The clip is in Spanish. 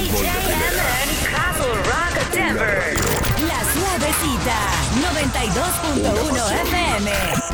béisbol de primera. Castle Rock, Denver. La Suavecita, 92.1 FM.